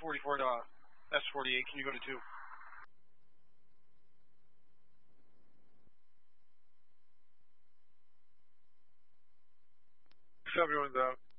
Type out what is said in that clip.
44 to S48. Can you go to 2? Everyone's out.